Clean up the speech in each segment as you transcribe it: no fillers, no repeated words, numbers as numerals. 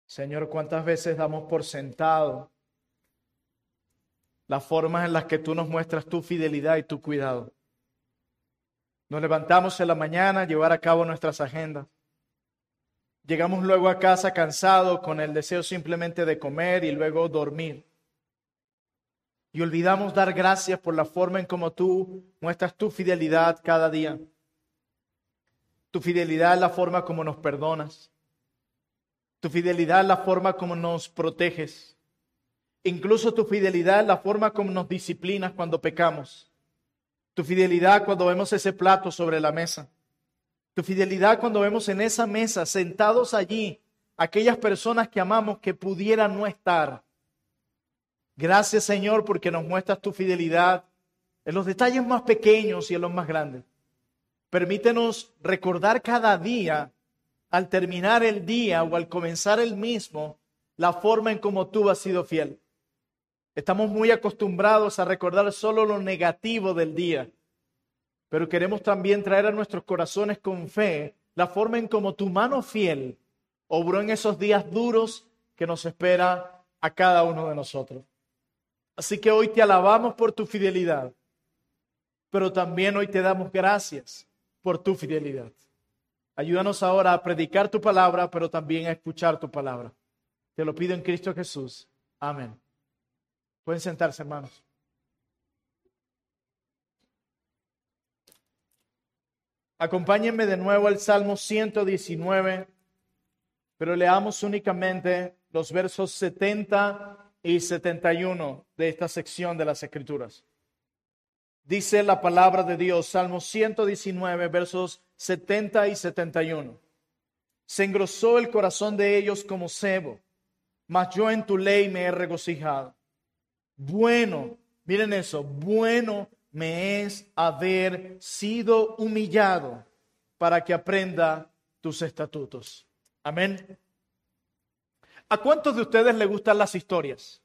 Señor, ¿cuántas veces damos por sentado las formas en las que tú nos muestras tu fidelidad y tu cuidado? Nos levantamos en la mañana a llevar a cabo nuestras agendas. Llegamos luego a casa cansados con el deseo simplemente de comer y luego dormir. Y olvidamos dar gracias por la forma en cómo tú muestras tu fidelidad cada día. Tu fidelidad es la forma como nos perdonas. Tu fidelidad es la forma como nos proteges. Incluso tu fidelidad es la forma como nos disciplinas cuando pecamos. Tu fidelidad cuando vemos ese plato sobre la mesa. Tu fidelidad cuando vemos en esa mesa, sentados allí, aquellas personas que amamos que pudieran no estar. Gracias, Señor, porque nos muestras tu fidelidad en los detalles más pequeños y en los más grandes. Permítenos recordar cada día, al terminar el día o al comenzar el mismo, la forma en cómo tú has sido fiel. Estamos muy acostumbrados a recordar solo lo negativo del día, pero queremos también traer a nuestros corazones con fe la forma en cómo tu mano fiel obró en esos días duros que nos espera a cada uno de nosotros. Así que hoy te alabamos por tu fidelidad, pero también hoy te damos gracias por tu fidelidad. Ayúdanos ahora a predicar tu palabra, pero también a escuchar tu palabra. Te lo pido en Cristo Jesús. Amén. Pueden sentarse, hermanos. Acompáñenme de nuevo al Salmo 119, pero leamos únicamente los versos 70 y 71 de esta sección de las Escrituras. Dice la palabra de Dios, Salmo 119, versos 70 y 71. Se engrosó el corazón de ellos como sebo, mas yo en tu ley me he regocijado. Bueno, miren eso, bueno me es haber sido humillado para que aprenda tus estatutos. Amén. ¿A cuántos de ustedes les gustan las historias?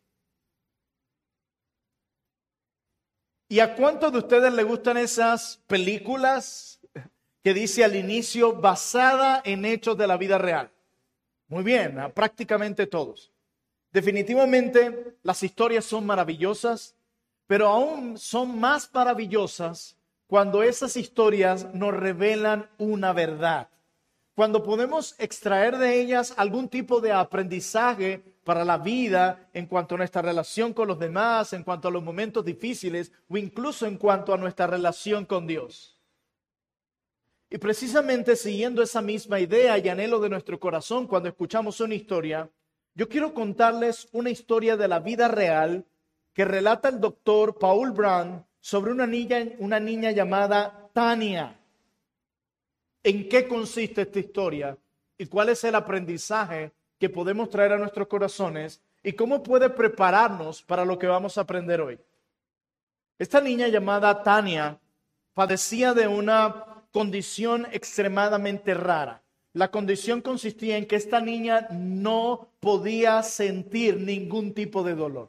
¿Y a cuántos de ustedes les gustan esas películas que dice al inicio basada en hechos de la vida real? Muy bien, a prácticamente todos. Definitivamente las historias son maravillosas, pero aún son más maravillosas cuando esas historias nos revelan una verdad. Cuando podemos extraer de ellas algún tipo de aprendizaje para la vida en cuanto a nuestra relación con los demás, en cuanto a los momentos difíciles o incluso en cuanto a nuestra relación con Dios. Y precisamente siguiendo esa misma idea y anhelo de nuestro corazón cuando escuchamos una historia, yo quiero contarles una historia de la vida real que relata el doctor Paul Brown sobre una niña llamada Tania. ¿En qué consiste esta historia? ¿Y cuál es el aprendizaje que podemos traer a nuestros corazones? ¿Y cómo puede prepararnos para lo que vamos a aprender hoy? Esta niña llamada Tania padecía de una condición extremadamente rara. La condición consistía en que esta niña no podía sentir ningún tipo de dolor.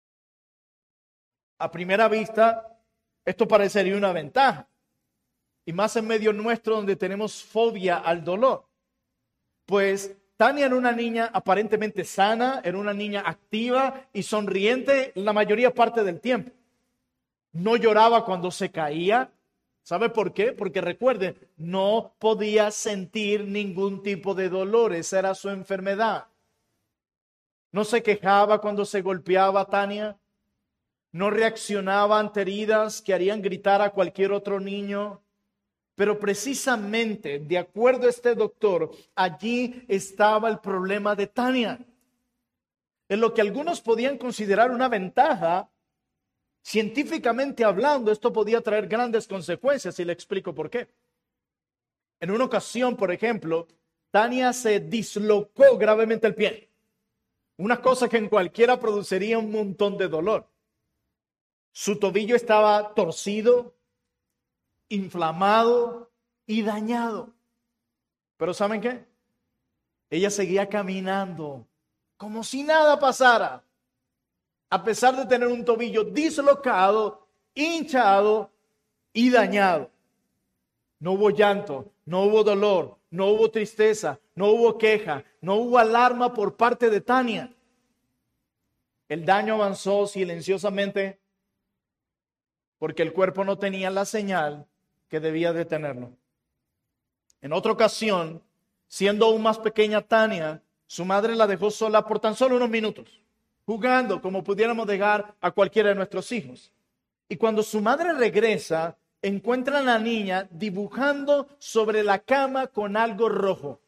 A primera vista, esto parecería una ventaja. Y más en medio nuestro donde tenemos fobia al dolor. Pues Tania era una niña aparentemente sana, era una niña activa y sonriente la mayoría parte del tiempo. No lloraba cuando se caía. ¿Sabe por qué? Porque recuerden, no podía sentir ningún tipo de dolor. Esa era su enfermedad. No se quejaba cuando se golpeaba Tania. No reaccionaba ante heridas que harían gritar a cualquier otro niño. Pero precisamente, de acuerdo a este doctor, allí estaba el problema de Tania. En lo que algunos podían considerar una ventaja, científicamente hablando, esto podía traer grandes consecuencias y le explico por qué. En una ocasión, por ejemplo, Tania se dislocó gravemente el pie. Una cosa que en cualquiera produciría un montón de dolor. Su tobillo estaba torcido, inflamado y dañado. Pero ¿saben qué? Ella seguía caminando como si nada pasara, a pesar de tener un tobillo dislocado, hinchado y dañado. No hubo llanto, no hubo dolor, no hubo tristeza, no hubo queja, no hubo alarma por parte de Tania. El daño avanzó silenciosamente porque el cuerpo no tenía la señal que debía detenerlo. En otra ocasión, siendo aún más pequeña Tania, su madre la dejó sola por tan solo unos minutos, jugando como pudiéramos dejar a cualquiera de nuestros hijos. Y cuando su madre regresa, encuentra a la niña dibujando sobre la cama con algo rojo.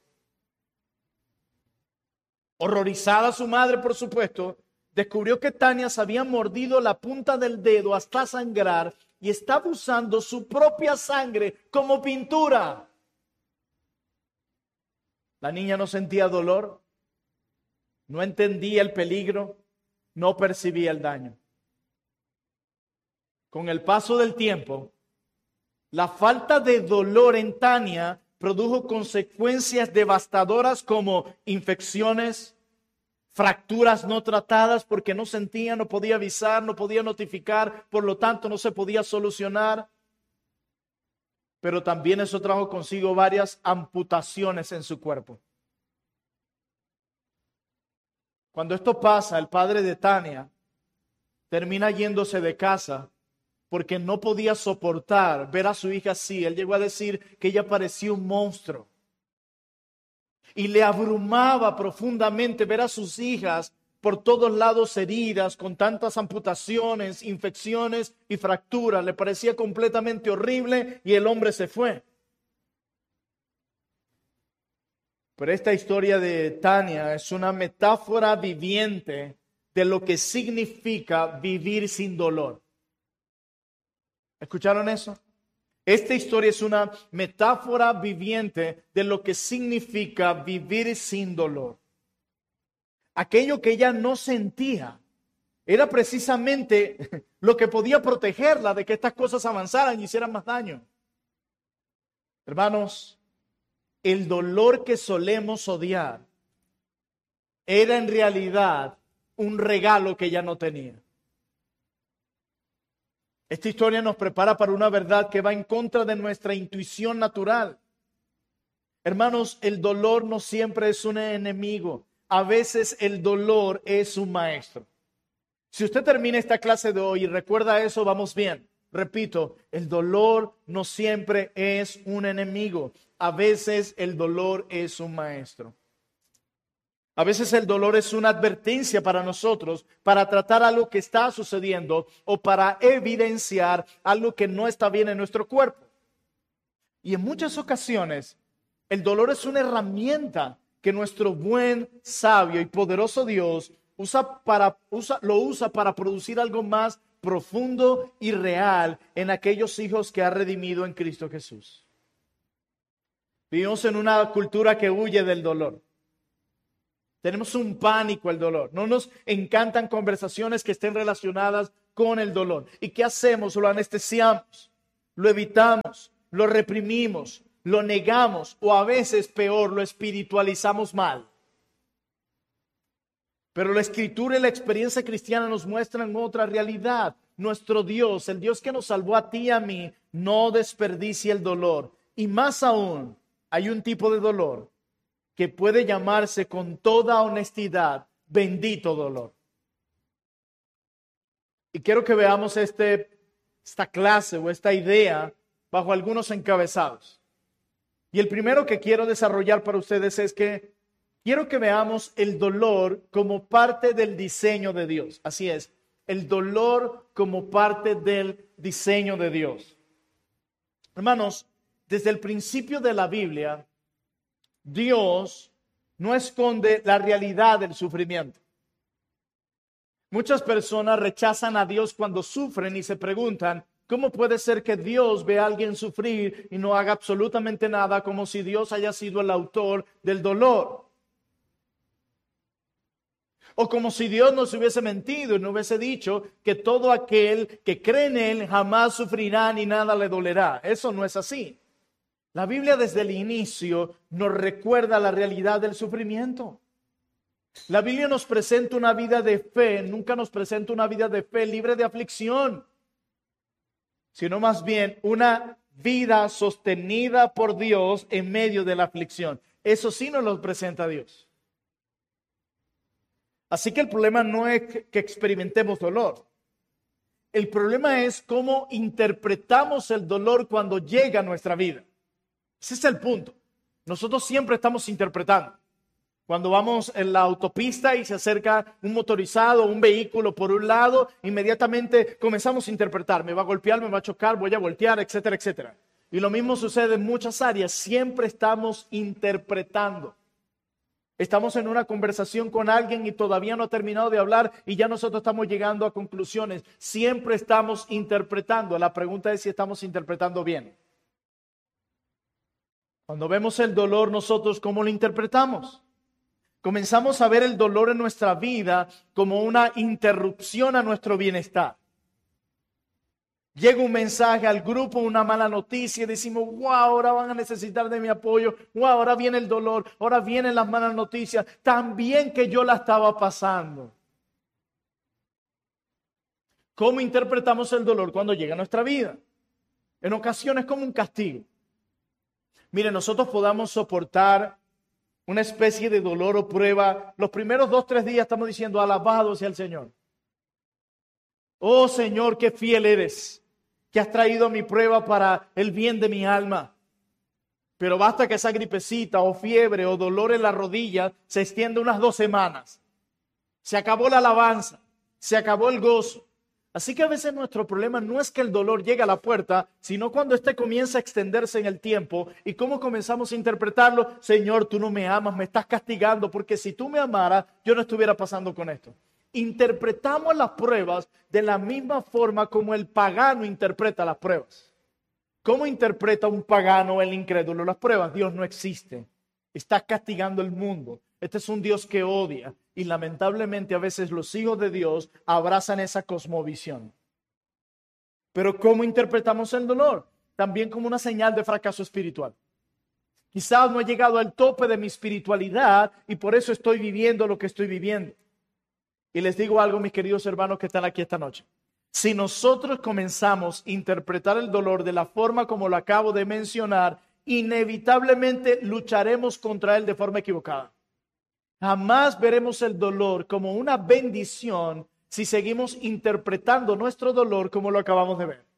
Horrorizada su madre, por supuesto, descubrió que Tania se había mordido la punta del dedo hasta sangrar y estaba usando su propia sangre como pintura. La niña no sentía dolor, no entendía el peligro, no percibía el daño. Con el paso del tiempo, la falta de dolor en Tania produjo consecuencias devastadoras como infecciones, fracturas no tratadas porque no sentía, no podía avisar, no podía notificar, por lo tanto no se podía solucionar. Pero también eso trajo consigo varias amputaciones en su cuerpo. Cuando esto pasa, el padre de Tania termina yéndose de casa porque no podía soportar ver a su hija así. Él llegó a decir que ella parecía un monstruo. Y le abrumaba profundamente ver a sus hijas por todos lados heridas, con tantas amputaciones, infecciones y fracturas. Le parecía completamente horrible y el hombre se fue. Pero esta historia de Tania es una metáfora viviente de lo que significa vivir sin dolor. ¿Escucharon eso? Esta historia es una metáfora viviente de lo que significa vivir sin dolor. Aquello que ella no sentía era precisamente lo que podía protegerla de que estas cosas avanzaran y hicieran más daño. Hermanos, el dolor que solemos odiar era en realidad un regalo que ella no tenía. Esta historia nos prepara para una verdad que va en contra de nuestra intuición natural. Hermanos, el dolor no siempre es un enemigo. A veces el dolor es un maestro. Si usted termina esta clase de hoy y recuerda eso, vamos bien. Repito, el dolor no siempre es un enemigo. A veces el dolor es un maestro. A veces el dolor es una advertencia para nosotros para tratar algo que está sucediendo o para evidenciar algo que no está bien en nuestro cuerpo. Y en muchas ocasiones el dolor es una herramienta que nuestro buen, sabio y poderoso Dios lo usa para producir algo más profundo y real en aquellos hijos que ha redimido en Cristo Jesús. Vivimos en una cultura que huye del dolor. Tenemos un pánico al dolor. No nos encantan conversaciones que estén relacionadas con el dolor. ¿Y qué hacemos? Lo anestesiamos, lo evitamos, lo reprimimos, lo negamos o a veces peor, lo espiritualizamos mal. Pero la Escritura y la experiencia cristiana nos muestran otra realidad. Nuestro Dios, el Dios que nos salvó a ti y a mí, no desperdicia el dolor. Y más aún, hay un tipo de dolor que puede llamarse con toda honestidad, bendito dolor. Y quiero que veamos esta clase o esta idea bajo algunos encabezados. Y el primero que quiero desarrollar para ustedes es que quiero que veamos el dolor como parte del diseño de Dios. Así es, el dolor como parte del diseño de Dios. Hermanos, desde el principio de la Biblia, Dios no esconde la realidad del sufrimiento. Muchas personas rechazan a Dios cuando sufren y se preguntan, ¿cómo puede ser que Dios vea a alguien sufrir y no haga absolutamente nada, como si Dios haya sido el autor del dolor? O como si Dios nos hubiese mentido y no hubiese dicho que todo aquel que cree en Él jamás sufrirá ni nada le dolerá. Eso no es así. La Biblia desde el inicio nos recuerda la realidad del sufrimiento. La Biblia nos presenta una vida de fe, nunca nos presenta una vida de fe libre de aflicción, sino más bien una vida sostenida por Dios en medio de la aflicción. Eso sí nos lo presenta Dios. Así que el problema no es que experimentemos dolor. El problema es cómo interpretamos el dolor cuando llega a nuestra vida. Ese es el punto. Nosotros siempre estamos interpretando. Cuando vamos en la autopista y se acerca un motorizado, un vehículo por un lado, inmediatamente comenzamos a interpretar. Me va a golpear, me va a chocar, voy a voltear, etcétera, etcétera. Y lo mismo sucede en muchas áreas. Siempre estamos interpretando. Estamos en una conversación con alguien y todavía no ha terminado de hablar y ya nosotros estamos llegando a conclusiones. Siempre estamos interpretando. La pregunta es si estamos interpretando bien. Cuando vemos el dolor, nosotros, ¿cómo lo interpretamos? Comenzamos a ver el dolor en nuestra vida como una interrupción a nuestro bienestar. Llega un mensaje al grupo, una mala noticia, y decimos, wow, ahora van a necesitar de mi apoyo, wow, ahora viene el dolor, ahora vienen las malas noticias, tan bien que yo la estaba pasando. ¿Cómo interpretamos el dolor cuando llega a nuestra vida? En ocasiones como un castigo. Mire, nosotros podamos soportar una especie de dolor o prueba. Los primeros 2 o 3 días estamos diciendo, alabado sea el Señor. Oh Señor, qué fiel eres, que has traído mi prueba para el bien de mi alma. Pero basta que esa gripecita o fiebre o dolor en la rodilla se extienda unas 2 semanas. Se acabó la alabanza, se acabó el gozo. Así que a veces nuestro problema no es que el dolor llegue a la puerta, sino cuando éste comienza a extenderse en el tiempo. ¿Y cómo comenzamos a interpretarlo? Señor, tú no me amas, me estás castigando, porque si tú me amaras, yo no estuviera pasando con esto. Interpretamos las pruebas de la misma forma como el pagano interpreta las pruebas. ¿Cómo interpreta un pagano o el incrédulo las pruebas? Dios no existe. Está castigando el mundo. Este es un Dios que odia. Y lamentablemente a veces los hijos de Dios abrazan esa cosmovisión. Pero ¿cómo interpretamos el dolor? También como una señal de fracaso espiritual. Quizás no he llegado al tope de mi espiritualidad y por eso estoy viviendo lo que estoy viviendo. Y les digo algo, mis queridos hermanos que están aquí esta noche. Si nosotros comenzamos a interpretar el dolor de la forma como lo acabo de mencionar, inevitablemente lucharemos contra él de forma equivocada. Jamás veremos el dolor como una bendición si seguimos interpretando nuestro dolor como lo acabamos de ver.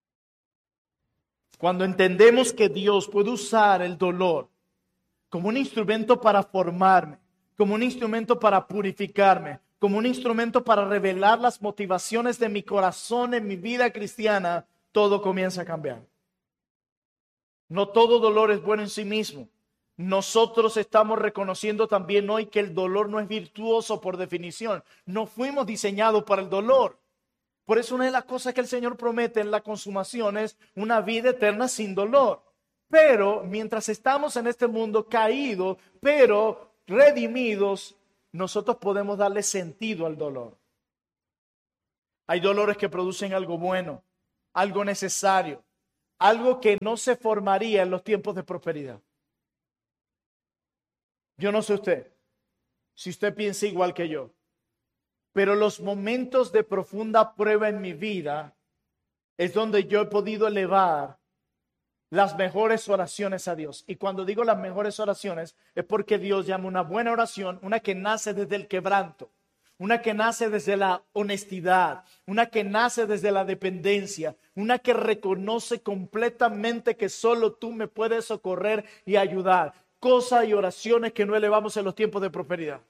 Cuando entendemos que Dios puede usar el dolor como un instrumento para formarme, como un instrumento para purificarme, como un instrumento para revelar las motivaciones de mi corazón en mi vida cristiana, todo comienza a cambiar. No todo dolor es bueno en sí mismo. Nosotros estamos reconociendo también hoy que el dolor no es virtuoso por definición. No fuimos diseñados para el dolor. Por eso una de las cosas que el Señor promete en la consumación es una vida eterna sin dolor. Pero mientras estamos en este mundo caído, pero redimidos, nosotros podemos darle sentido al dolor. Hay dolores que producen algo bueno, algo necesario, algo que no se formaría en los tiempos de prosperidad. Yo no sé usted, si usted piensa igual que yo, pero los momentos de profunda prueba en mi vida es donde yo he podido elevar las mejores oraciones a Dios. Y cuando digo las mejores oraciones es porque Dios llama una buena oración, una que nace desde el quebranto, una que nace desde la honestidad, una que nace desde la dependencia, una que reconoce completamente que solo tú me puedes socorrer y ayudar. Cosas y oraciones que no elevamos en los tiempos de prosperidad.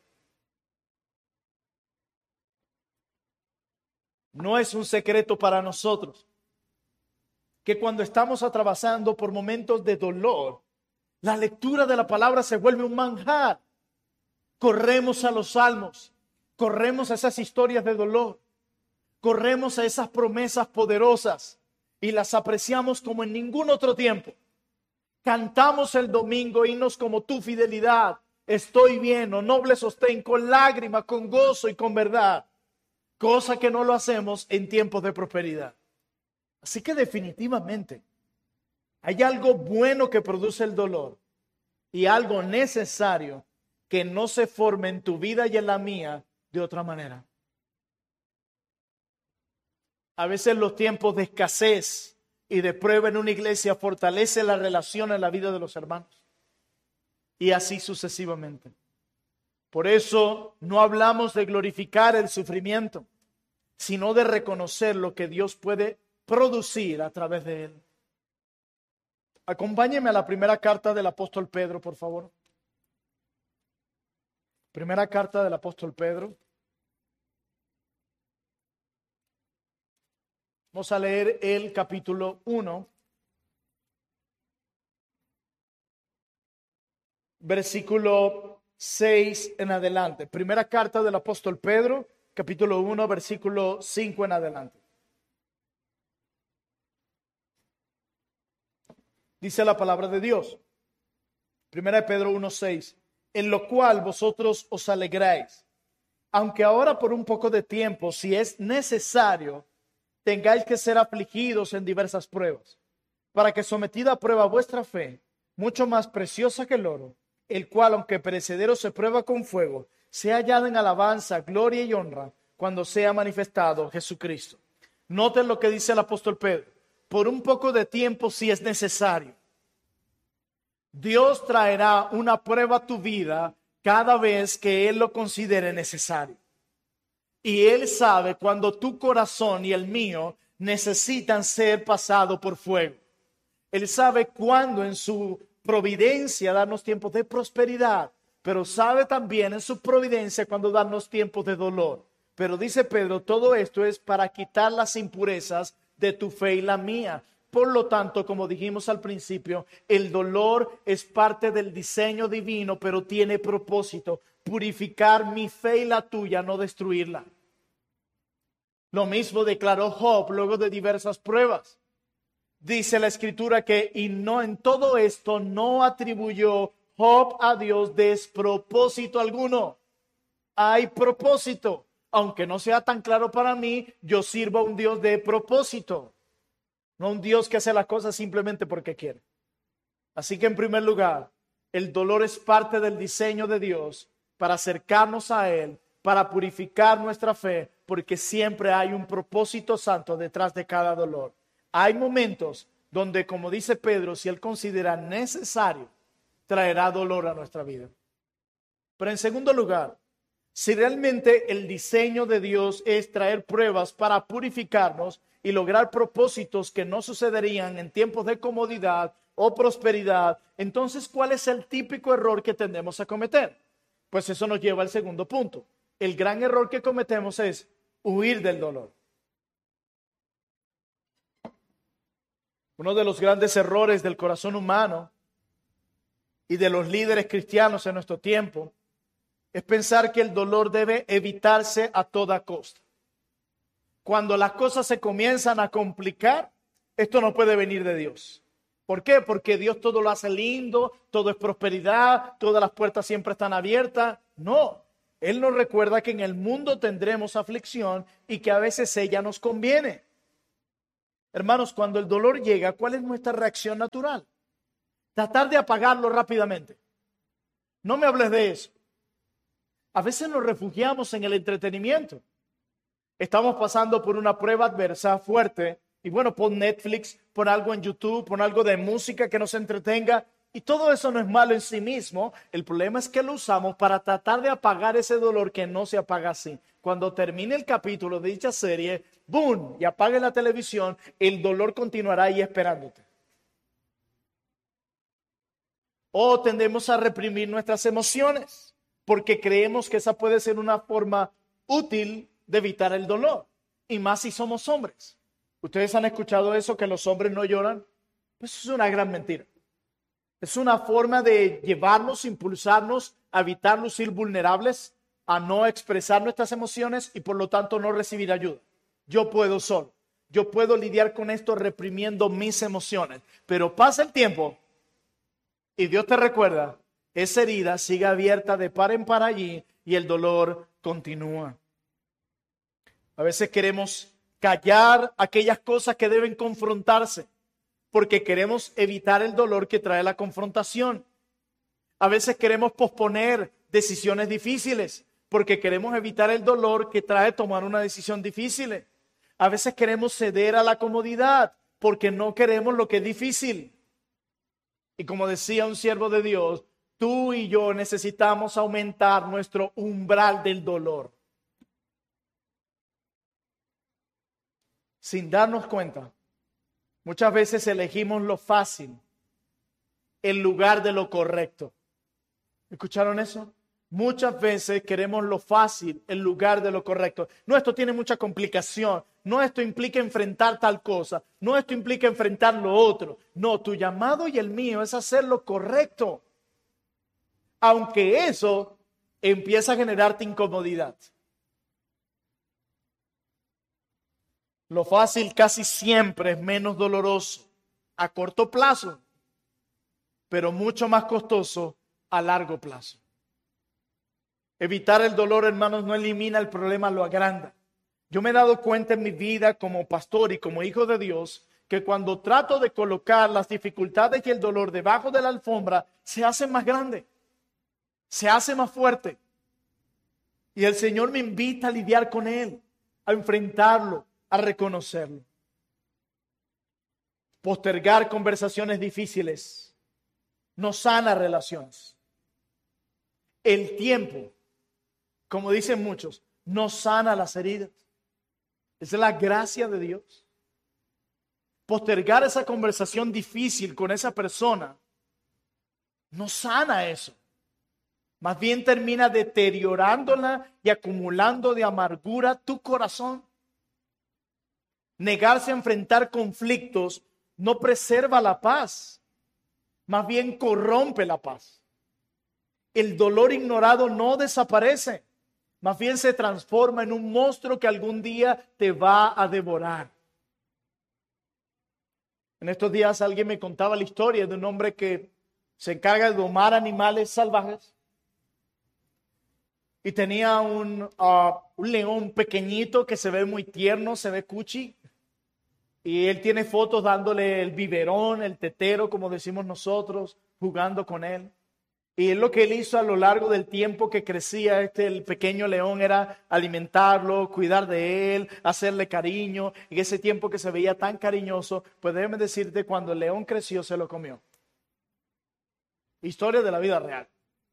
No es un secreto para nosotros que cuando estamos atravesando por momentos de dolor, la lectura de la palabra se vuelve un manjar. Corremos a los salmos, corremos a esas historias de dolor, corremos a esas promesas poderosas y las apreciamos como en ningún otro tiempo. Cantamos el domingo himnos como Tu fidelidad, Estoy bien, o Noble sostén, con lágrimas, con gozo y con verdad. Cosa que no lo hacemos en tiempos de prosperidad. Así que definitivamente hay algo bueno que produce el dolor y algo necesario que no se forme en tu vida y en la mía de otra manera. A veces los tiempos de escasez y de prueba en una iglesia fortalece la relación en la vida de los hermanos. Y así sucesivamente. Por eso no hablamos de glorificar el sufrimiento, sino de reconocer lo que Dios puede producir a través de él. Acompáñeme a la primera carta del apóstol Pedro, por favor. Primera carta del apóstol Pedro. Vamos a leer el capítulo 1, versículo 6 en adelante. Primera carta del apóstol Pedro, capítulo 1, versículo 5 en adelante. Dice la palabra de Dios. Primera de Pedro 1, 6. En lo cual vosotros os alegráis, aunque ahora por un poco de tiempo, si es necesario, tengáis que ser afligidos en diversas pruebas, para que sometida a prueba vuestra fe, mucho más preciosa que el oro, el cual, aunque perecedero se prueba con fuego, sea hallada en alabanza, gloria y honra, cuando sea manifestado Jesucristo. Noten lo que dice el apóstol Pedro. Por un poco de tiempo, si es necesario. Dios traerá una prueba a tu vida cada vez que Él lo considere necesario. Y Él sabe cuando tu corazón y el mío necesitan ser pasados por fuego. Él sabe cuándo en su providencia darnos tiempos de prosperidad, pero sabe también en su providencia cuando darnos tiempos de dolor. Pero dice Pedro, todo esto es para quitar las impurezas de tu fe y la mía. Por lo tanto, como dijimos al principio, el dolor es parte del diseño divino, pero tiene propósito: purificar mi fe y la tuya, no destruirla. Lo mismo declaró Job luego de diversas pruebas. Dice la escritura que, y no en todo esto, no atribuyó Job a Dios despropósito alguno. Hay propósito. Aunque no sea tan claro para mí, yo sirvo a un Dios de propósito. No un Dios que hace las cosas simplemente porque quiere. Así que en primer lugar, el dolor es parte del diseño de Dios para acercarnos a Él, para purificar nuestra fe, porque siempre hay un propósito santo detrás de cada dolor. Hay momentos donde, como dice Pedro, si Él considera necesario, traerá dolor a nuestra vida. Pero en segundo lugar, si realmente el diseño de Dios es traer pruebas para purificarnos y lograr propósitos que no sucederían en tiempos de comodidad o prosperidad, entonces, ¿cuál es el típico error que tendemos a cometer? Pues eso nos lleva al segundo punto. El gran error que cometemos es huir del dolor. Uno de los grandes errores del corazón humano y de los líderes cristianos en nuestro tiempo es pensar que el dolor debe evitarse a toda costa. Cuando las cosas se comienzan a complicar, esto no puede venir de Dios. ¿Por qué? Porque Dios todo lo hace lindo, todo es prosperidad, todas las puertas siempre están abiertas. No, Él nos recuerda que en el mundo tendremos aflicción y que a veces ella nos conviene. Hermanos, cuando el dolor llega, ¿cuál es nuestra reacción natural? Tratar de apagarlo rápidamente. No me hables de eso. A veces nos refugiamos en el entretenimiento. Estamos pasando por una prueba adversa fuerte y bueno, pon Netflix, pon algo en YouTube, pon algo de música que nos entretenga, y todo eso no es malo en sí mismo. El problema es que lo usamos para tratar de apagar ese dolor que no se apaga así. Cuando termine el capítulo de dicha serie, ¡boom!, y apague la televisión, el dolor continuará ahí esperándote. O tendemos a reprimir nuestras emociones porque creemos que esa puede ser una forma útil de evitar el dolor, y más si somos hombres. ¿Ustedes han escuchado eso, que los hombres no lloran? Pues eso es una gran mentira. Es una forma de llevarnos, impulsarnos a evitar lucir vulnerables, a no expresar nuestras emociones y por lo tanto no recibir ayuda. Yo puedo solo. Yo puedo lidiar con esto reprimiendo mis emociones. Pero pasa el tiempo y Dios te recuerda, esa herida sigue abierta de par en par allí y el dolor continúa. A veces queremos callar aquellas cosas que deben confrontarse porque queremos evitar el dolor que trae la confrontación. A veces queremos posponer decisiones difíciles porque queremos evitar el dolor que trae tomar una decisión difícil. A veces queremos ceder a la comodidad porque no queremos lo que es difícil. Y como decía un siervo de Dios, tú y yo necesitamos aumentar nuestro umbral del dolor. Sin darnos cuenta, muchas veces elegimos lo fácil en lugar de lo correcto. ¿Escucharon eso? Muchas veces queremos lo fácil en lugar de lo correcto. No, esto tiene mucha complicación. No, esto implica enfrentar tal cosa. No, esto implica enfrentar lo otro. No, tu llamado y el mío es hacer lo correcto. Aunque eso empieza a generarte incomodidad. Lo fácil casi siempre es menos doloroso a corto plazo, pero mucho más costoso a largo plazo. Evitar el dolor, hermanos, no elimina el problema, lo agranda. Yo me he dado cuenta en mi vida como pastor y como hijo de Dios que cuando trato de colocar las dificultades y el dolor debajo de la alfombra, se hace más grande, se hace más fuerte. Y el Señor me invita a lidiar con él, a enfrentarlo, a reconocerlo. Postergar conversaciones difíciles no sana relaciones. El tiempo, como dicen muchos, no sana las heridas. Esa es la gracia de Dios. Postergar esa conversación difícil con esa persona no sana eso. Más bien termina deteriorándola y acumulando de amargura tu corazón. Negarse a enfrentar conflictos no preserva la paz, más bien corrompe la paz. El dolor ignorado no desaparece, más bien se transforma en un monstruo que algún día te va a devorar. En estos días alguien me contaba la historia de un hombre que se encarga de domar animales salvajes y tenía un león pequeñito que se ve muy tierno, se ve cuchi. Y él tiene fotos dándole el biberón, el tetero, como decimos nosotros, jugando con él. Y lo que él hizo a lo largo del tiempo que crecía el pequeño león era alimentarlo, cuidar de él, hacerle cariño. Y ese tiempo que se veía tan cariñoso, pues déjame decirte, cuando el león creció se lo comió. Historia de la vida real.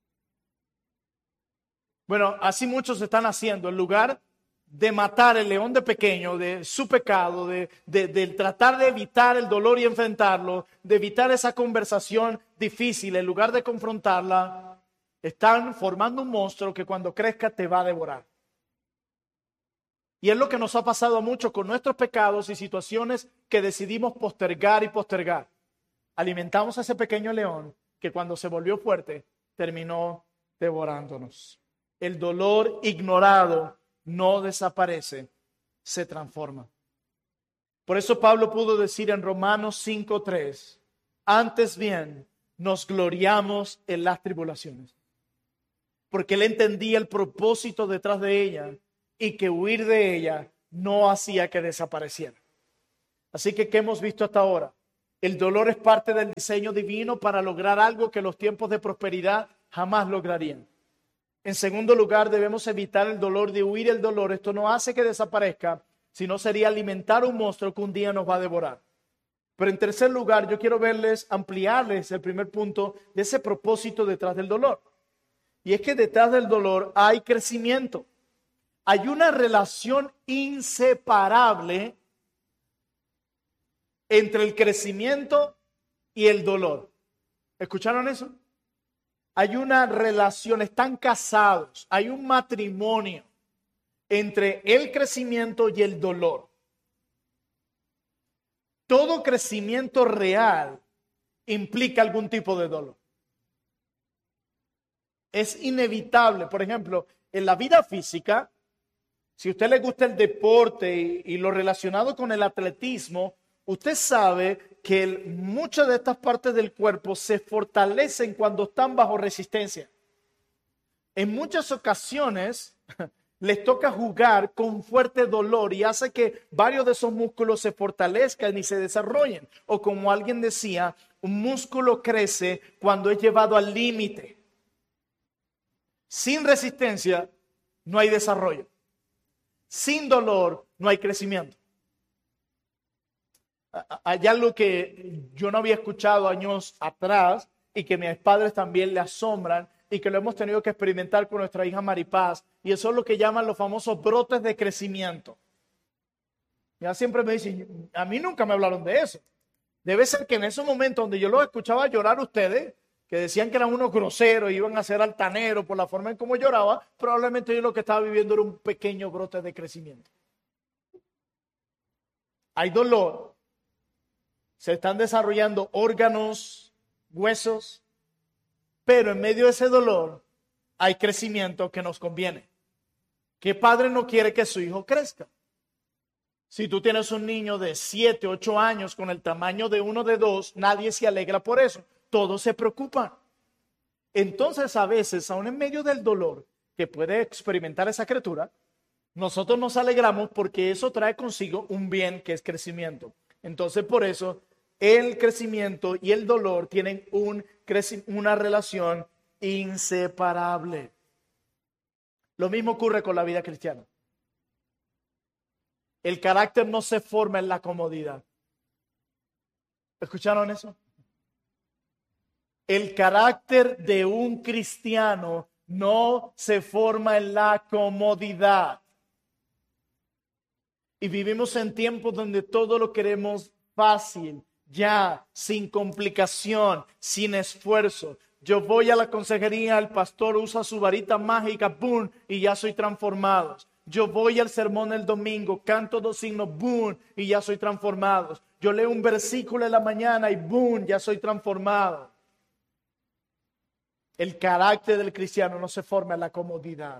Bueno, así muchos están haciendo. En lugar de matar el león de pequeño, de su pecado, de tratar de evitar el dolor y enfrentarlo, de evitar esa conversación difícil, en lugar de confrontarla, están formando un monstruo que cuando crezca te va a devorar. Y es lo que nos ha pasado mucho con nuestros pecados y situaciones que decidimos postergar y postergar. Alimentamos a ese pequeño león que cuando se volvió fuerte terminó devorándonos. El dolor ignorado no desaparece, se transforma. Por eso Pablo pudo decir en Romanos 5:3, antes bien nos gloriamos en las tribulaciones, porque él entendía el propósito detrás de ella y que huir de ella no hacía que desapareciera. Así que, ¿qué hemos visto hasta ahora? El dolor es parte del diseño divino para lograr algo que los tiempos de prosperidad jamás lograrían. En segundo lugar, debemos evitar el dolor, de huir el dolor. Esto no hace que desaparezca, sino sería alimentar un monstruo que un día nos va a devorar. Pero en tercer lugar, yo quiero ampliarles el primer punto de ese propósito detrás del dolor. Y es que detrás del dolor hay crecimiento. Hay una relación inseparable entre el crecimiento y el dolor. ¿Escucharon eso? Hay una relación, están casados, hay un matrimonio entre el crecimiento y el dolor. Todo crecimiento real implica algún tipo de dolor. Es inevitable. Por ejemplo, en la vida física, si a usted le gusta el deporte y lo relacionado con el atletismo, usted sabe que muchas de estas partes del cuerpo se fortalecen cuando están bajo resistencia. En muchas ocasiones les toca jugar con fuerte dolor y hace que varios de esos músculos se fortalezcan y se desarrollen. O como alguien decía, un músculo crece cuando es llevado al límite. Sin resistencia no hay desarrollo. Sin dolor no hay crecimiento. hay algo que yo no había escuchado años atrás y que mis padres también le asombran y que lo hemos tenido que experimentar con nuestra hija Maripaz, y eso es lo que llaman los famosos brotes de crecimiento. Ya siempre me dicen, a mí nunca me hablaron de eso. Debe ser que en esos momentos donde yo los escuchaba llorar a ustedes, que decían que eran unos groseros, iban a ser altaneros por la forma en cómo lloraba, probablemente yo lo que estaba viviendo era un pequeño brote de crecimiento. Hay dolor, se están desarrollando órganos, huesos, pero en medio de ese dolor hay crecimiento que nos conviene. ¿Qué padre no quiere que su hijo crezca? Si tú tienes un niño de 7, 8 años con el tamaño de uno de 2, nadie se alegra por eso. Todos se preocupan. Entonces, a veces, aún en medio del dolor que puede experimentar esa criatura, nosotros nos alegramos porque eso trae consigo un bien que es crecimiento. Entonces, por eso, el crecimiento y el dolor tienen una relación inseparable. Lo mismo ocurre con la vida cristiana. El carácter no se forma en la comodidad. ¿Escucharon eso? El carácter de un cristiano no se forma en la comodidad. Y vivimos en tiempos donde todo lo queremos fácil, ya, sin complicación, sin esfuerzo. Yo voy a la consejería, el pastor usa su varita mágica, ¡boom!, y ya soy transformado. Yo voy al sermón el domingo, canto 2 signos, ¡boom!, y ya soy transformado. Yo leo un versículo en la mañana y ¡boom!, ya soy transformado. El carácter del cristiano no se forma en la comodidad.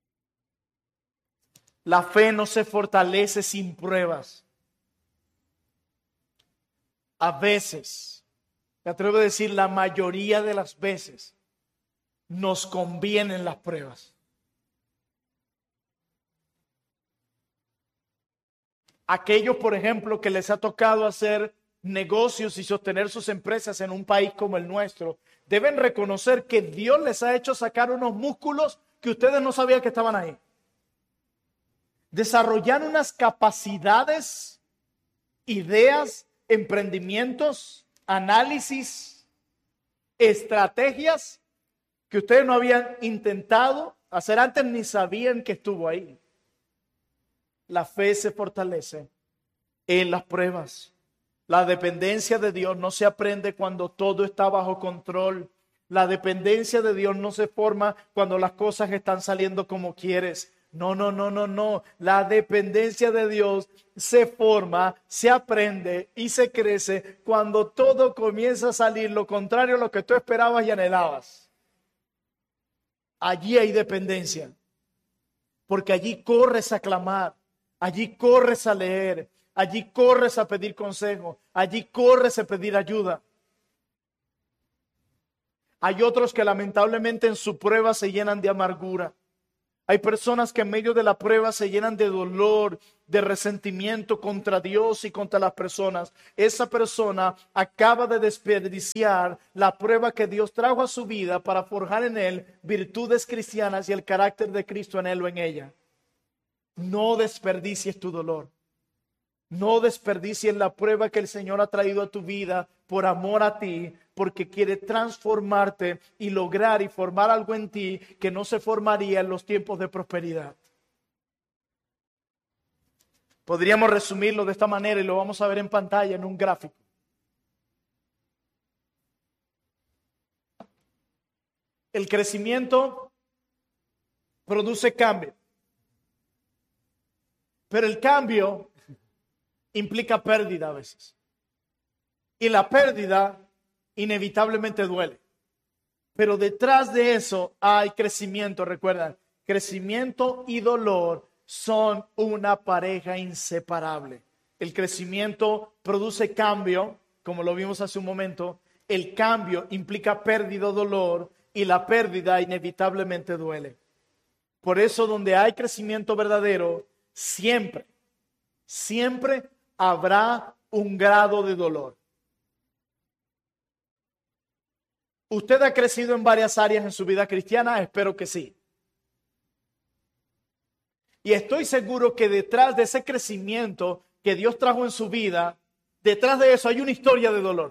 La fe no se fortalece sin pruebas. A veces, me atrevo a decir la mayoría de las veces, nos convienen las pruebas. Aquellos, por ejemplo, que les ha tocado hacer negocios y sostener sus empresas en un país como el nuestro, deben reconocer que Dios les ha hecho sacar unos músculos que ustedes no sabían que estaban ahí. Desarrollar unas capacidades, ideas, emprendimientos, análisis, estrategias que ustedes no habían intentado hacer antes ni sabían que estuvo ahí. La fe se fortalece en las pruebas. La dependencia de Dios no se aprende cuando todo está bajo control. La dependencia de Dios no se forma cuando las cosas están saliendo como quieres. No. La dependencia de Dios se forma, se aprende y se crece cuando todo comienza a salir lo contrario a lo que tú esperabas y anhelabas. Allí hay dependencia, porque allí corres a clamar, allí corres a leer, allí corres a pedir consejo, allí corres a pedir ayuda. Hay otros que lamentablemente en su prueba se llenan de amargura. Hay personas que en medio de la prueba se llenan de dolor, de resentimiento contra Dios y contra las personas. Esa persona acaba de desperdiciar la prueba que Dios trajo a su vida para forjar en él virtudes cristianas y el carácter de Cristo en él o en ella. No desperdicies tu dolor. No desperdicies la prueba que el Señor ha traído a tu vida por amor a ti, porque quiere transformarte y lograr y formar algo en ti que no se formaría en los tiempos de prosperidad. Podríamos resumirlo de esta manera y lo vamos a ver en pantalla en un gráfico. El crecimiento produce cambio, pero el cambio implica pérdida a veces. Y la pérdida inevitablemente duele. Pero detrás de eso hay crecimiento. Recuerdan, crecimiento y dolor son una pareja inseparable. El crecimiento produce cambio, como lo vimos hace un momento. El cambio implica pérdida o dolor y la pérdida inevitablemente duele. Por eso donde hay crecimiento verdadero, siempre habrá un grado de dolor. ¿Usted ha crecido en varias áreas en su vida cristiana? Espero que sí. Y estoy seguro que detrás de ese crecimiento que Dios trajo en su vida, detrás de eso hay una historia de dolor.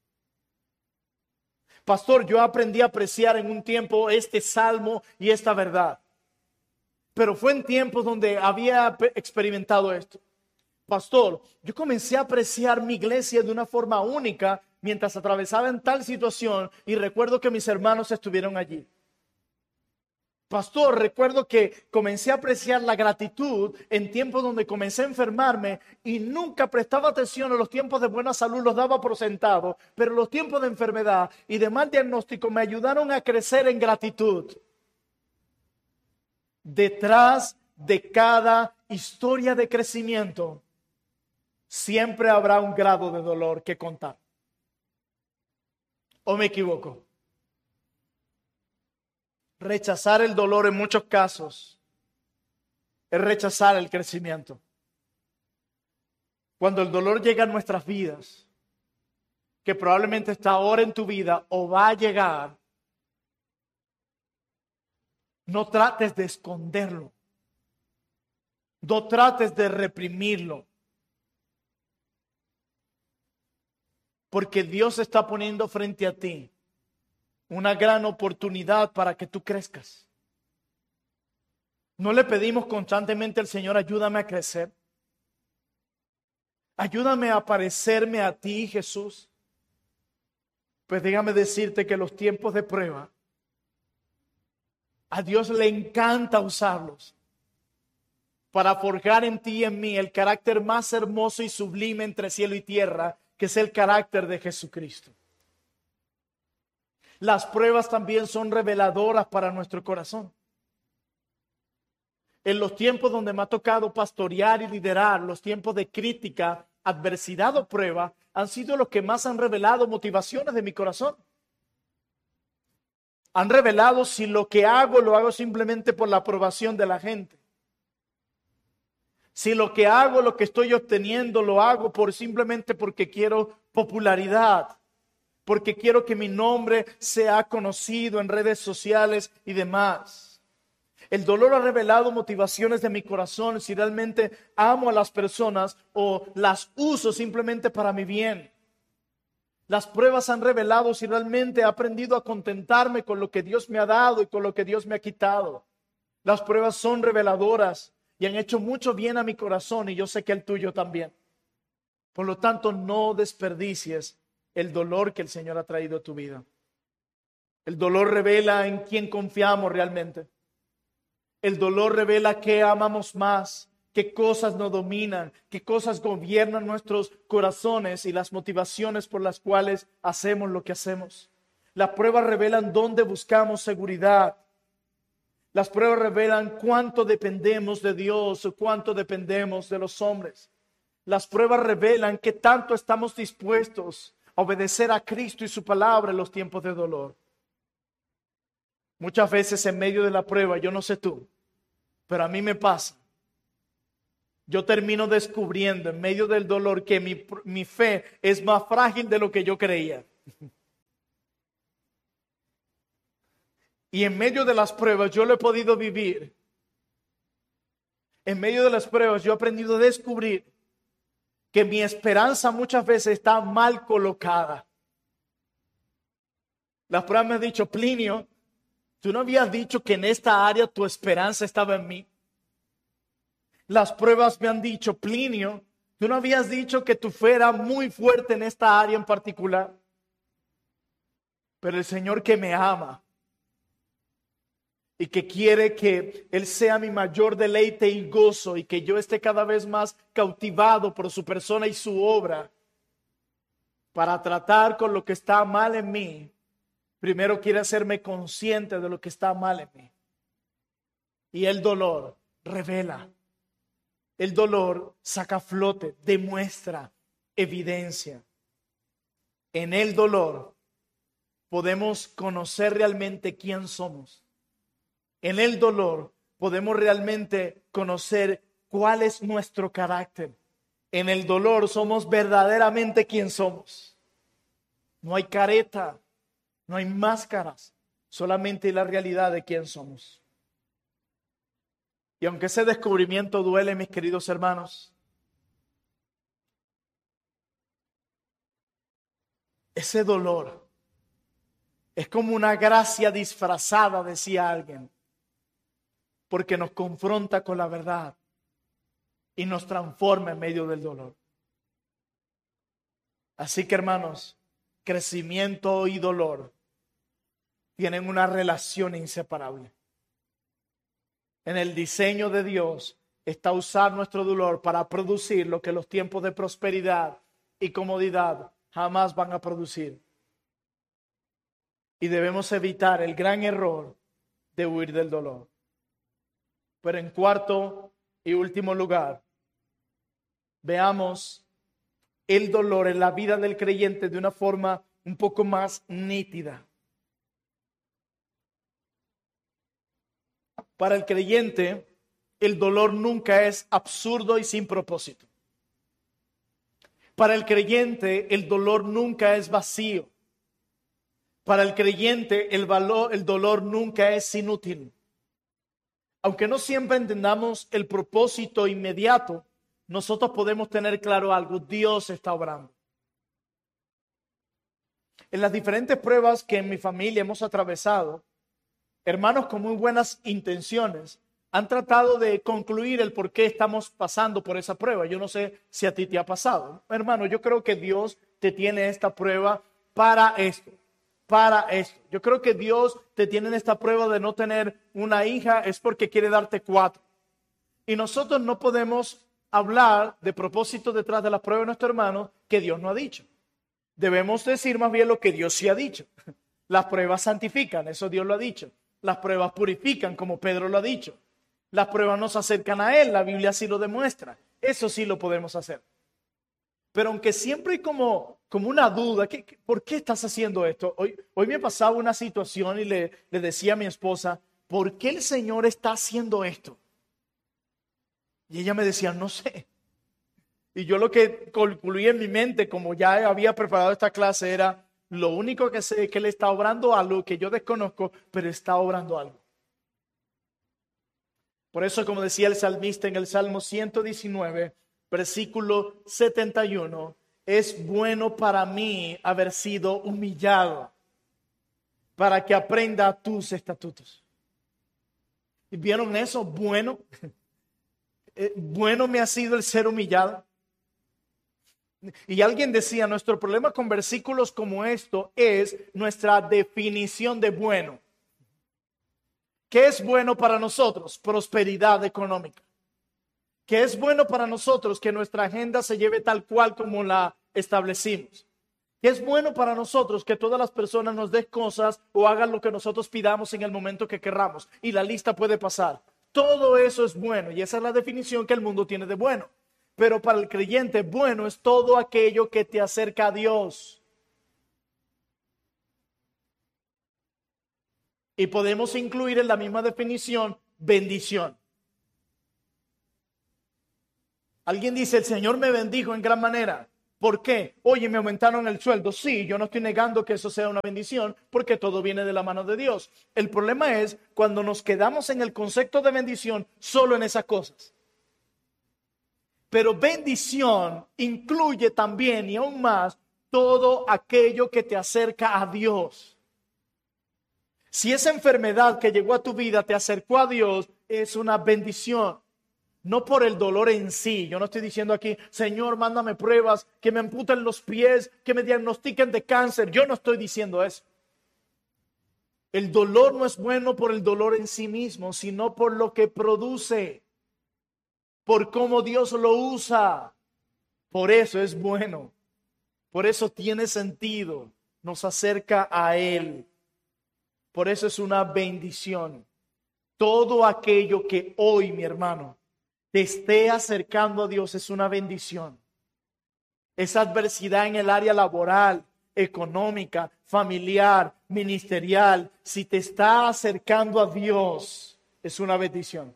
Pastor, yo aprendí a apreciar en un tiempo este salmo y esta verdad. Pero fue en tiempos donde había experimentado esto. Pastor, yo comencé a apreciar mi iglesia de una forma única mientras atravesaba en tal situación y recuerdo que mis hermanos estuvieron allí. Pastor, recuerdo que comencé a apreciar la gratitud en tiempos donde comencé a enfermarme y nunca prestaba atención a los tiempos de buena salud, los daba por sentado, pero los tiempos de enfermedad y de mal diagnóstico me ayudaron a crecer en gratitud. Detrás de cada historia de crecimiento, siempre habrá un grado de dolor que contar. ¿O me equivoco? Rechazar el dolor en muchos casos es rechazar el crecimiento. Cuando el dolor llega a nuestras vidas, que probablemente está ahora en tu vida o va a llegar, no trates de esconderlo. No trates de reprimirlo. Porque Dios está poniendo frente a ti una gran oportunidad para que tú crezcas. ¿No le pedimos constantemente al Señor, ayúdame a crecer? Ayúdame a parecerme a ti, Jesús. Pues déjame decirte que los tiempos de prueba, a Dios le encanta usarlos para forjar en ti y en mí el carácter más hermoso y sublime entre cielo y tierra, que es el carácter de Jesucristo. Las pruebas también son reveladoras para nuestro corazón. En los tiempos donde me ha tocado pastorear y liderar, los tiempos de crítica, adversidad o prueba, han sido los que más han revelado motivaciones de mi corazón. Han revelado si lo que hago lo hago simplemente por la aprobación de la gente. Si lo que hago, lo que estoy obteniendo, lo hago simplemente porque quiero popularidad, porque quiero que mi nombre sea conocido en redes sociales y demás. El dolor ha revelado motivaciones de mi corazón, si realmente amo a las personas o las uso simplemente para mi bien. Las pruebas han revelado si realmente he aprendido a contentarme con lo que Dios me ha dado y con lo que Dios me ha quitado. Las pruebas son reveladoras y han hecho mucho bien a mi corazón y yo sé que el tuyo también. Por lo tanto, no desperdicies el dolor que el Señor ha traído a tu vida. El dolor revela en quién confiamos realmente. El dolor revela qué amamos más, qué cosas nos dominan, qué cosas gobiernan nuestros corazones y las motivaciones por las cuales hacemos lo que hacemos. Las pruebas revelan dónde buscamos seguridad. Las pruebas revelan cuánto dependemos de Dios o cuánto dependemos de los hombres. Las pruebas revelan qué tanto estamos dispuestos a obedecer a Cristo y su palabra en los tiempos de dolor. Muchas veces en medio de la prueba, yo no sé tú, pero a mí me pasa. Yo termino descubriendo en medio del dolor que mi fe es más frágil de lo que yo creía. Y en medio de las pruebas yo lo he podido vivir. En medio de las pruebas yo he aprendido a descubrir que mi esperanza muchas veces está mal colocada. Las pruebas me han dicho, Plinio, tú no habías dicho que en esta área tu esperanza estaba en mí. Las pruebas me han dicho, Plinio, tú no habías dicho que tu fe era muy fuerte en esta área en particular. Pero el Señor que me ama y que quiere que Él sea mi mayor deleite y gozo y que yo esté cada vez más cautivado por su persona y su obra para tratar con lo que está mal en mí, primero quiere hacerme consciente de lo que está mal en mí. Y el dolor revela. El dolor saca a flote, demuestra, evidencia. En el dolor podemos conocer realmente quién somos. En el dolor podemos realmente conocer cuál es nuestro carácter. En el dolor somos verdaderamente quién somos. No hay careta, no hay máscaras, solamente la realidad de quién somos. Y aunque ese descubrimiento duele, mis queridos hermanos, ese dolor es como una gracia disfrazada, decía alguien, porque nos confronta con la verdad y nos transforma en medio del dolor. Así que, hermanos, crecimiento y dolor tienen una relación inseparable. En el diseño de Dios está usar nuestro dolor para producir lo que los tiempos de prosperidad y comodidad jamás van a producir. Y debemos evitar el gran error de huir del dolor. Pero en cuarto y último lugar, veamos el dolor en la vida del creyente de una forma un poco más nítida. Para el creyente, el dolor nunca es absurdo y sin propósito. Para el creyente, el dolor nunca es vacío. Para el creyente, el dolor nunca es inútil. Aunque no siempre entendamos el propósito inmediato, nosotros podemos tener claro algo: Dios está obrando. En las diferentes pruebas que en mi familia hemos atravesado, hermanos con muy buenas intenciones han tratado de concluir el por qué estamos pasando por esa prueba. Yo no sé si a ti te ha pasado. Hermano, yo creo que Dios te tiene esta prueba para esto. Yo creo que Dios te tiene en esta prueba de no tener una hija, es porque quiere darte 4. Y nosotros no podemos hablar de propósito detrás de la prueba de nuestro hermano que Dios no ha dicho. Debemos decir más bien lo que Dios sí ha dicho. Las pruebas santifican, eso Dios lo ha dicho. Las pruebas purifican, como Pedro lo ha dicho. Las pruebas nos acercan a Él, la Biblia sí lo demuestra. Eso sí lo podemos hacer. Pero aunque siempre hay como una duda, ¿por qué estás haciendo esto? Hoy me pasaba una situación y le decía a mi esposa, ¿por qué el Señor está haciendo esto? Y ella me decía, no sé. Y yo lo que concluí en mi mente, como ya había preparado esta clase, era, lo único que sé es que Él está obrando algo que yo desconozco, pero está obrando algo. Por eso, como decía el salmista en el Salmo 119, versículo 71, es bueno para mí haber sido humillado para que aprenda tus estatutos. ¿Y vieron eso? Bueno. Bueno me ha sido el ser humillado. Y alguien decía, nuestro problema con versículos como esto es nuestra definición de bueno. ¿Qué es bueno para nosotros? Prosperidad económica. ¿Qué es bueno para nosotros? Que nuestra agenda se lleve tal cual como la establecimos. ¿Qué es bueno para nosotros? Que todas las personas nos den cosas o hagan lo que nosotros pidamos en el momento que querramos. Y la lista puede pasar. Todo eso es bueno y esa es la definición que el mundo tiene de bueno. Pero para el creyente, bueno es todo aquello que te acerca a Dios. Y podemos incluir en la misma definición bendición. Alguien dice, el Señor me bendijo en gran manera. ¿Por qué? Oye, me aumentaron el sueldo. Sí, yo no estoy negando que eso sea una bendición, porque todo viene de la mano de Dios. El problema es cuando nos quedamos en el concepto de bendición solo en esas cosas. Pero bendición incluye también y aún más todo aquello que te acerca a Dios. Si esa enfermedad que llegó a tu vida te acercó a Dios, es una bendición. No por el dolor en sí. Yo no estoy diciendo aquí, Señor, mándame pruebas, que me amputen los pies, que me diagnostiquen de cáncer. Yo no estoy diciendo eso. El dolor no es bueno por el dolor en sí mismo, sino por lo que produce, por cómo Dios lo usa. Por eso es bueno. Por eso tiene sentido. Nos acerca a Él. Por eso es una bendición. Todo aquello que hoy, mi hermano, te esté acercando a Dios es una bendición. Esa adversidad en el área laboral, económica, familiar, ministerial, si te está acercando a Dios, es una bendición.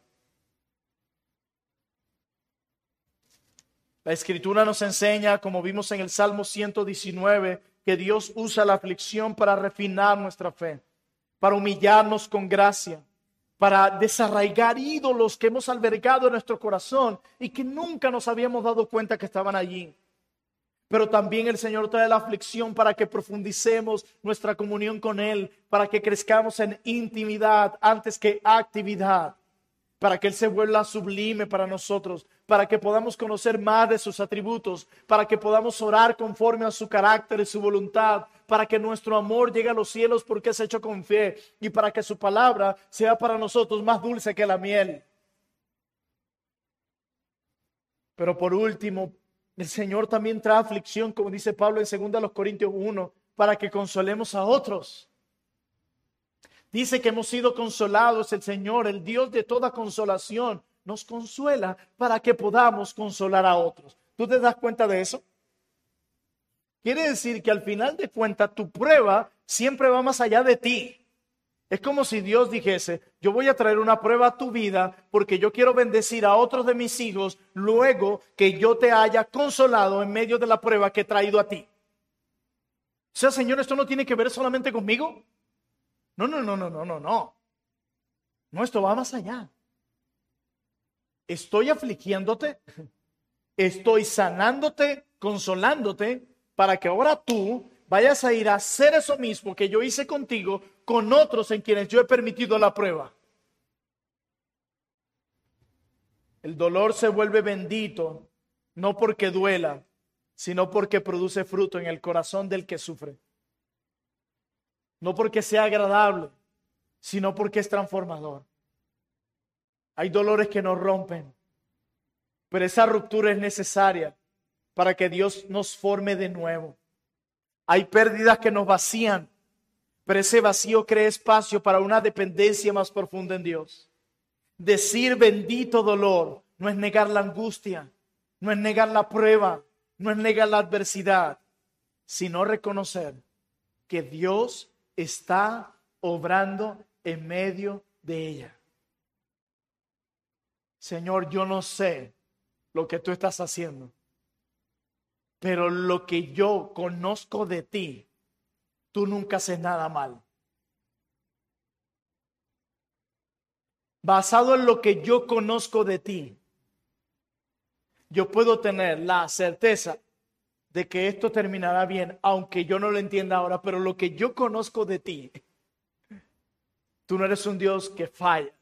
La Escritura nos enseña, como vimos en el Salmo 119, que Dios usa la aflicción para refinar nuestra fe, para humillarnos con gracia, para desarraigar ídolos que hemos albergado en nuestro corazón y que nunca nos habíamos dado cuenta que estaban allí. Pero también el Señor trae la aflicción para que profundicemos nuestra comunión con Él, para que crezcamos en intimidad antes que actividad, para que Él se vuelva sublime para nosotros, para que podamos conocer más de sus atributos, para que podamos orar conforme a su carácter y su voluntad, para que nuestro amor llegue a los cielos porque es hecho con fe, y para que su palabra sea para nosotros más dulce que la miel. Pero por último, el Señor también trae aflicción, como dice Pablo en 2 Corintios 1, para que consolemos a otros. Dice que hemos sido consolados. El Señor, el Dios de toda consolación, nos consuela para que podamos consolar a otros. ¿Tú te das cuenta de eso? Quiere decir que al final de cuentas tu prueba siempre va más allá de ti. Es como si Dios dijese, yo voy a traer una prueba a tu vida porque yo quiero bendecir a otros de mis hijos luego que yo te haya consolado en medio de la prueba que he traído a ti. O sea, Señor, esto no tiene que ver solamente conmigo. No. No, esto va más allá. Estoy afligiéndote, estoy sanándote, consolándote, para que ahora tú vayas a ir a hacer eso mismo que yo hice contigo con otros en quienes yo he permitido la prueba. El dolor se vuelve bendito, no porque duela, sino porque produce fruto en el corazón del que sufre. No porque sea agradable, sino porque es transformador. Hay dolores que nos rompen, pero esa ruptura es necesaria para que Dios nos forme de nuevo. Hay pérdidas que nos vacían, pero ese vacío crea espacio para una dependencia más profunda en Dios. Decir bendito dolor no es negar la angustia, no es negar la prueba, no es negar la adversidad, sino reconocer que Dios está obrando en medio de ella. Señor, yo no sé lo que tú estás haciendo, pero lo que yo conozco de ti, tú nunca haces nada mal. Basado en lo que yo conozco de ti, yo puedo tener la certeza de que esto terminará bien, aunque yo no lo entienda ahora, pero lo que yo conozco de ti, tú no eres un Dios que falla.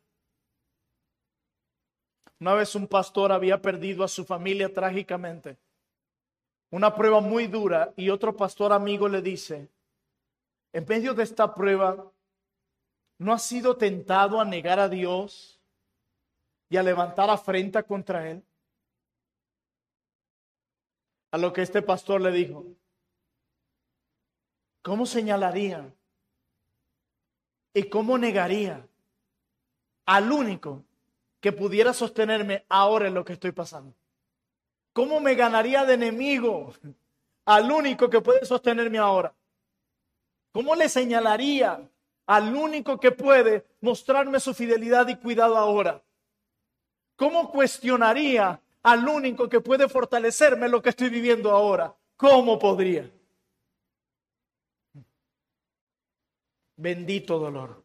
Una vez un pastor había perdido a su familia trágicamente, una prueba muy dura, y otro pastor amigo le dice, en medio de esta prueba, ¿no has sido tentado a negar a Dios y a levantar afrenta contra Él? A lo que este pastor le dijo, ¿cómo señalaría y cómo negaría al único que pudiera sostenerme ahora en lo que estoy pasando? ¿Cómo me ganaría de enemigo al único que puede sostenerme ahora? ¿Cómo le señalaría al único que puede mostrarme su fidelidad y cuidado ahora? ¿Cómo cuestionaría al único que puede fortalecerme lo que estoy viviendo ahora? ¿Cómo podría? Bendito dolor.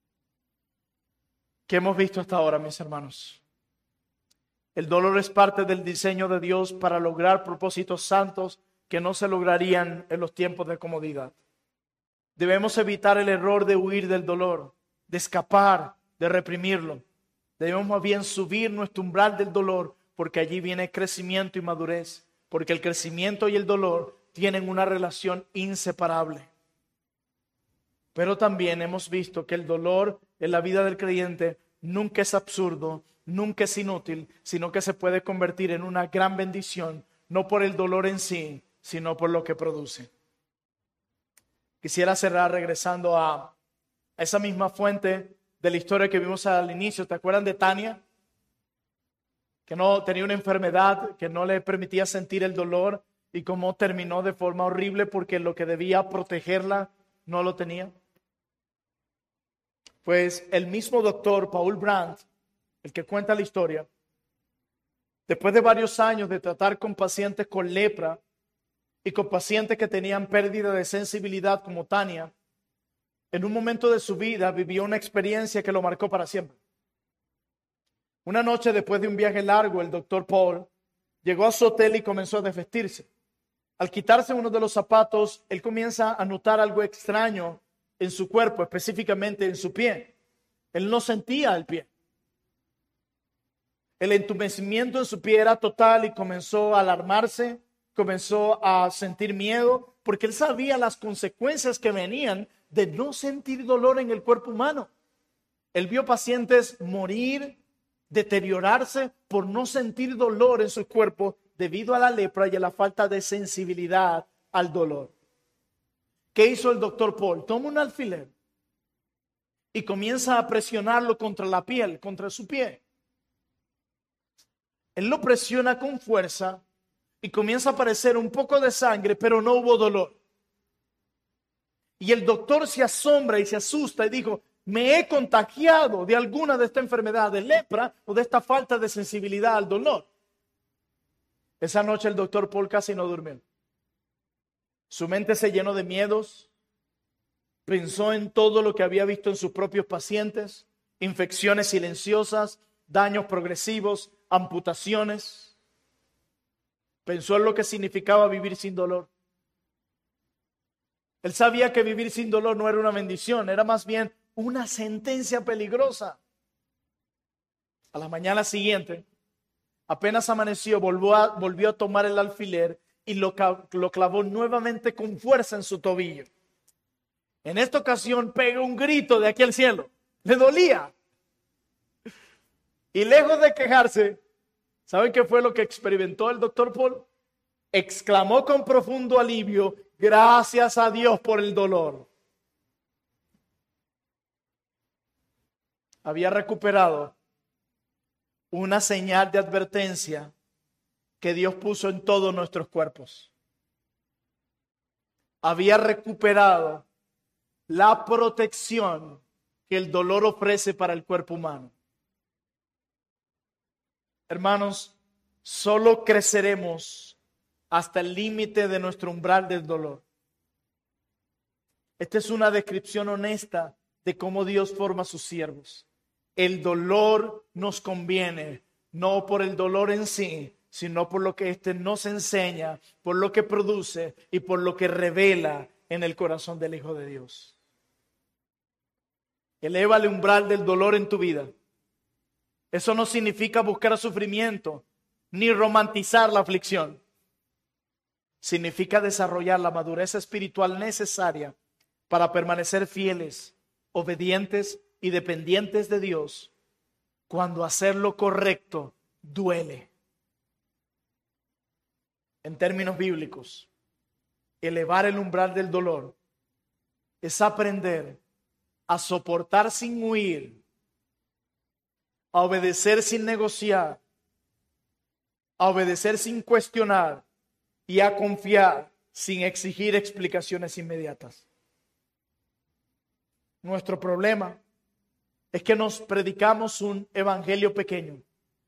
¿Qué hemos visto hasta ahora, mis hermanos? El dolor es parte del diseño de Dios para lograr propósitos santos que no se lograrían en los tiempos de comodidad. Debemos evitar el error de huir del dolor, de escapar, de reprimirlo. Debemos más bien subir nuestro umbral del dolor, porque allí viene crecimiento y madurez, porque el crecimiento y el dolor tienen una relación inseparable. Pero también hemos visto que el dolor en la vida del creyente nunca es absurdo, nunca es inútil, sino que se puede convertir en una gran bendición, no por el dolor en sí, sino por lo que produce. Quisiera cerrar regresando a esa misma fuente de la historia que vimos al inicio. ¿Te acuerdan de Tania? Que no tenía una enfermedad que no le permitía sentir el dolor y cómo terminó de forma horrible porque lo que debía protegerla no lo tenía. Pues el mismo doctor Paul Brandt, el que cuenta la historia, después de varios años de tratar con pacientes con lepra y con pacientes que tenían pérdida de sensibilidad como Tania, en un momento de su vida vivió una experiencia que lo marcó para siempre. Una noche después de un viaje largo, el doctor Paul llegó a su hotel y comenzó a desvestirse. Al quitarse uno de los zapatos, él comienza a notar algo extraño en su cuerpo, específicamente en su pie. Él no sentía el pie. El entumecimiento en su pie era total y comenzó a alarmarse, comenzó a sentir miedo, porque él sabía las consecuencias que venían de no sentir dolor en el cuerpo humano. Él vio pacientes morir, deteriorarse por no sentir dolor en su cuerpo debido a la lepra y a la falta de sensibilidad al dolor. ¿Qué hizo el doctor Paul? Toma un alfiler y comienza a presionarlo contra la piel, contra su pie. Él lo presiona con fuerza y comienza a aparecer un poco de sangre, pero no hubo dolor. Y el doctor se asombra y se asusta y dijo: me he contagiado de alguna de esta enfermedad de lepra o de esta falta de sensibilidad al dolor. Esa noche el doctor Paul casi no durmió. Su mente se llenó de miedos. Pensó en todo lo que había visto en sus propios pacientes: infecciones silenciosas, daños progresivos, amputaciones. Pensó en lo que significaba vivir sin dolor. Él sabía que vivir sin dolor no era una bendición, era más bien una sentencia peligrosa. A la mañana siguiente, apenas amaneció, volvió a tomar el alfiler y lo clavó nuevamente con fuerza en su tobillo. En esta ocasión pegó un grito de aquí al cielo. Le dolía. Y lejos de quejarse, ¿saben qué fue lo que experimentó el doctor Paul? Exclamó con profundo alivio: gracias a Dios por el dolor. Había recuperado una señal de advertencia que Dios puso en todos nuestros cuerpos. Había recuperado la protección que el dolor ofrece para el cuerpo humano. Hermanos, solo creceremos hasta el límite de nuestro umbral del dolor. Esta es una descripción honesta de cómo Dios forma a sus siervos. El dolor nos conviene, no por el dolor en sí, sino por lo que éste nos enseña, por lo que produce y por lo que revela en el corazón del Hijo de Dios. Eleva el umbral del dolor en tu vida. Eso no significa buscar sufrimiento ni romantizar la aflicción. Significa desarrollar la madurez espiritual necesaria para permanecer fieles, obedientes y dependientes de Dios cuando hacer lo correcto duele. En términos bíblicos, elevar el umbral del dolor es aprender a soportar sin huir, a obedecer sin negociar, a obedecer sin cuestionar y a confiar sin exigir explicaciones inmediatas. Nuestro problema es que nos predicamos un evangelio pequeño.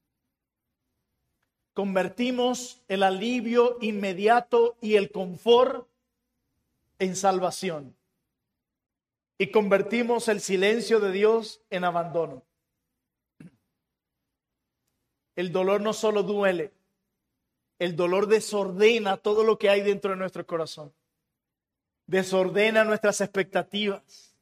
Convertimos el alivio inmediato y el confort en salvación. Y convertimos el silencio de Dios en abandono. El dolor no solo duele, el dolor desordena todo lo que hay dentro de nuestro corazón. Desordena nuestras expectativas.